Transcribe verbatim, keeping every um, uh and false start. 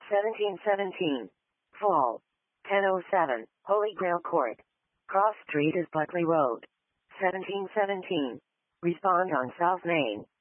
seventeen seventeen. Fall. ten oh seven. Holy Grail Court. Cross Street is Buckley Road. seventeen seventeen. Respond on South Main.